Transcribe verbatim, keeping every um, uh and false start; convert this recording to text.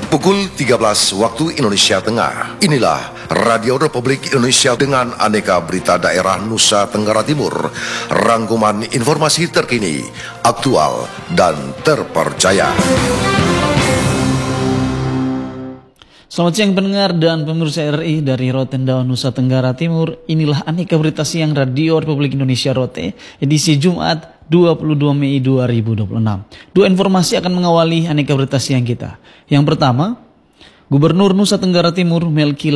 Pukul tiga belas waktu Indonesia Tengah. Inilah Radio Republik Indonesia dengan aneka berita daerah Nusa Tenggara Timur. Rangkuman informasi terkini, aktual, dan terpercaya. Selamat siang pendengar dan pemirsa R I dari Rotendao, Nusa Tenggara Timur. Inilah aneka berita siang Radio Republik Indonesia Rote, edisi Jumat dua puluh dua Mei dua ribu dua puluh enam. Dua informasi akan mengawali aneka berita siang kita. Yang pertama, Gubernur Nusa Tenggara Timur Melki